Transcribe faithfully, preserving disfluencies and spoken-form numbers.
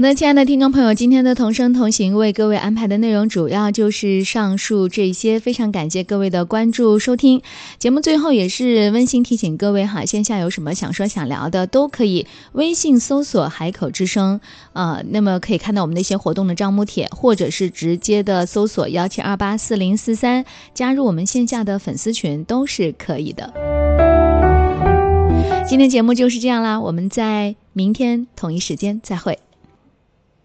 的，亲爱的听众朋友，今天的同声同行为各位安排的内容主要就是上述这些，非常感谢各位的关注收听。节目最后也是温馨提醒各位哈，线下有什么想说想聊的，都可以微信搜索海口之声，呃，那么可以看到我们的一些活动的招募帖，或者是直接的搜索幺七二八四零四三，加入我们线下的粉丝群都是可以的。今天节目就是这样啦，我们在明天同一时间再会。